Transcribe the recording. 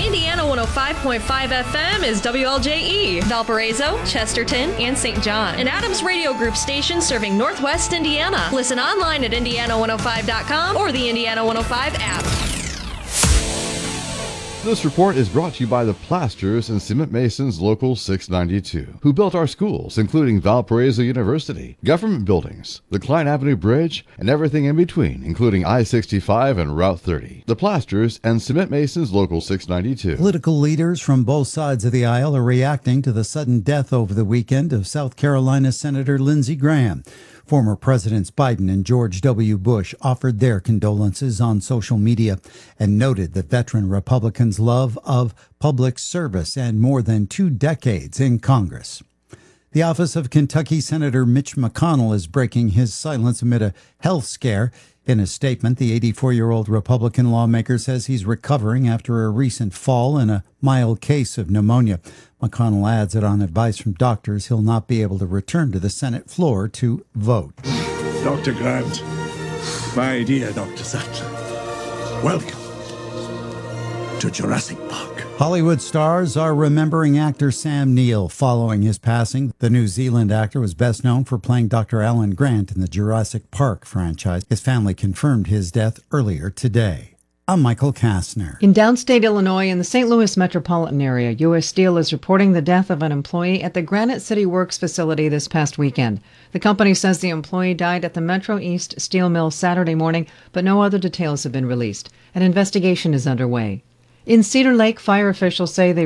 Indiana 105.5 FM is WLJE, Valparaiso, Chesterton, and St. John. An Adams Radio Group station serving Northwest Indiana. Listen online at indiana105.com or the Indiana 105 app. This report is brought to you by the Plasters and Cement Masons Local 692, who built our schools, including Valparaiso University, government buildings, the Klein Avenue Bridge, and everything in between, including I-65 and Route 30. The Plasters and Cement Masons Local 692. Political leaders from both sides of the aisle are reacting to the sudden death over the weekend of South Carolina Senator Lindsey Graham. Former Presidents Biden and George W. Bush offered their condolences on social media and noted the veteran Republicans' love of public service and more than 2 decades in Congress. The office of Kentucky Senator Mitch McConnell is breaking his silence amid a health scare. In a statement, the 84-year-old Republican lawmaker says he's recovering after a recent fall and a mild case of pneumonia. McConnell adds that on advice from doctors, he'll not be able to return to the Senate floor to vote. Dr. Grant, my dear Dr. Sattler, welcome to Jurassic Park. Hollywood stars are remembering actor Sam Neill following his passing. The New Zealand actor was best known for playing Dr. Alan Grant in the Jurassic Park franchise. His family confirmed his death earlier today. I'm Michael Kastner. In downstate Illinois, in the St. Louis metropolitan area, U.S. Steel is reporting the death of an employee at the Granite City Works facility this past weekend. The company says the employee died at the Metro East steel mill Saturday morning, but no other details have been released. An investigation is underway. In Cedar Lake, fire officials say they